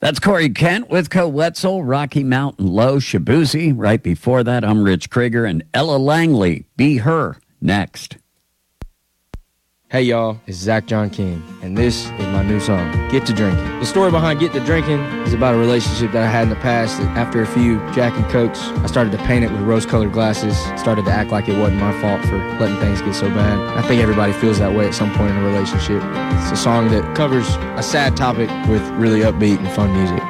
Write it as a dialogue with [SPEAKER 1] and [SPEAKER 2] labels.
[SPEAKER 1] That's Corey Kent with Co Wetzel, Rocky Mountain Low, Shabuzi. Right before that, I'm Rich Krieger and Ella Langley. Be Her next.
[SPEAKER 2] Hey y'all, it's Zach John King, and this is my new song, Get to Drinking. The story behind Get to Drinking is about a relationship that I had in the past. That after a few Jack and Cokes, I started to paint it with rose-colored glasses, started to act like it wasn't my fault for letting things get so bad. I think everybody feels that way at some point in a relationship. It's a song that covers a sad topic with really upbeat and fun music.